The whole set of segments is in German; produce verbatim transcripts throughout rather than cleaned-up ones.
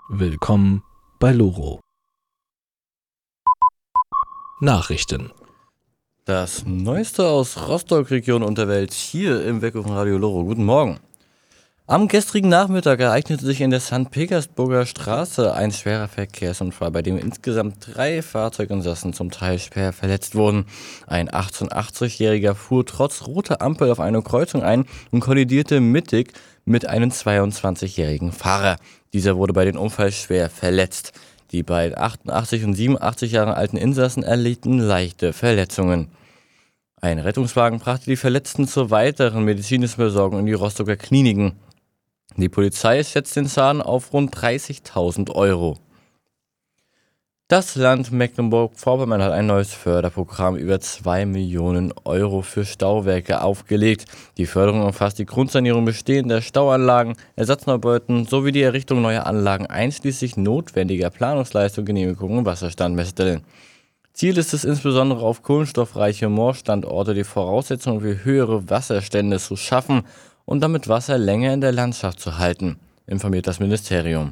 Willkommen bei Loro. Nachrichten. Das Neueste aus Rostock, Region und der Welt hier im Weckruf von Radio Loro. Guten Morgen. Am gestrigen Nachmittag ereignete sich in der Sankt Petersburger Straße ein schwerer Verkehrsunfall, bei dem insgesamt drei Fahrzeuginsassen zum Teil schwer verletzt wurden. Ein achtundachtzig-Jähriger fuhr trotz roter Ampel auf eine Kreuzung ein und kollidierte mittig mit einem zweiundzwanzigjährigen Fahrer. Dieser wurde bei dem Unfall schwer verletzt. Die beiden achtundachtzig und siebenundachtzig Jahre alten Insassen erlitten leichte Verletzungen. Ein Rettungswagen brachte die Verletzten zur weiteren medizinischen Versorgung in die Rostocker Kliniken. Die Polizei schätzt den Schaden auf rund dreißigtausend Euro. Das Land Mecklenburg-Vorpommern hat ein neues Förderprogramm über zwei Millionen Euro für Stauwerke aufgelegt. Die Förderung umfasst die Grundsanierung bestehender Stauanlagen, Ersatzneuböden sowie die Errichtung neuer Anlagen einschließlich notwendiger Planungsleistung, Genehmigungen und Wasserstandmessstellen. Ziel ist es insbesondere, auf kohlenstoffreiche Moorstandorte die Voraussetzungen für höhere Wasserstände zu schaffen und damit Wasser länger in der Landschaft zu halten, informiert das Ministerium.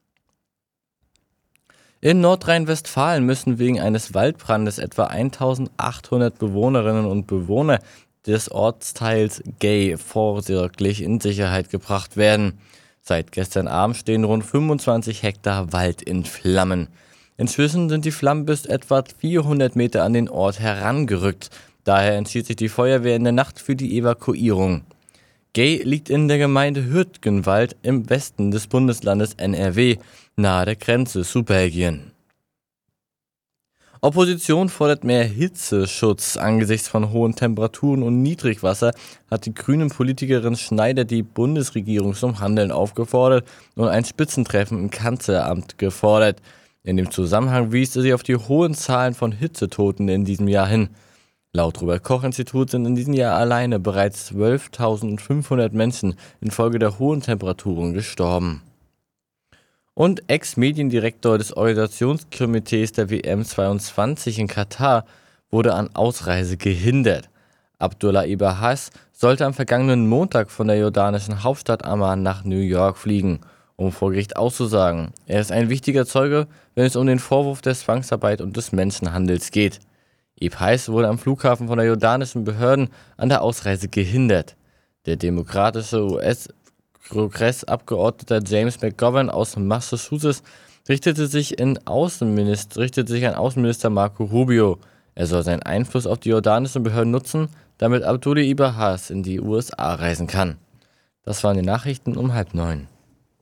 In Nordrhein-Westfalen müssen wegen eines Waldbrandes etwa eintausendachthundert Bewohnerinnen und Bewohner des Ortsteils Gay vorsorglich in Sicherheit gebracht werden. Seit gestern Abend stehen rund fünfundzwanzig Hektar Wald in Flammen. Inzwischen sind die Flammen bis etwa vierhundert Meter an den Ort herangerückt. Daher entschied sich die Feuerwehr in der Nacht für die Evakuierung. Gay liegt in der Gemeinde Hürtgenwald im Westen des Bundeslandes N R W, nahe der Grenze zu Belgien. Opposition fordert mehr Hitzeschutz. Angesichts von hohen Temperaturen und Niedrigwasser hat die grünen Politikerin Schneider die Bundesregierung zum Handeln aufgefordert und ein Spitzentreffen im Kanzleramt gefordert. In dem Zusammenhang wies sie auf die hohen Zahlen von Hitzetoten in diesem Jahr hin. Laut Robert-Koch-Institut sind in diesem Jahr alleine bereits zwölftausendfünfhundert Menschen infolge der hohen Temperaturen gestorben. Und Ex-Mediendirektor des Organisationskomitees der W M zweiundzwanzig in Katar wurde an Ausreise gehindert. Abdullah Ibahas sollte am vergangenen Montag von der jordanischen Hauptstadt Amman nach New York fliegen, um vor Gericht auszusagen. Er ist ein wichtiger Zeuge, wenn es um den Vorwurf der Zwangsarbeit und des Menschenhandels geht. Ibahas wurde am Flughafen von der jordanischen Behörden an der Ausreise gehindert. Der demokratische U S-Kongressabgeordneter James McGovern aus Massachusetts richtete sich, in Außenminister, richtete sich an Außenminister Marco Rubio. Er soll seinen Einfluss auf die jordanischen Behörden nutzen, damit Abdullah Ibahas in die U S A reisen kann. Das waren die Nachrichten um halb neun.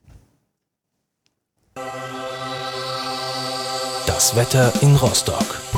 Das Wetter in Rostock.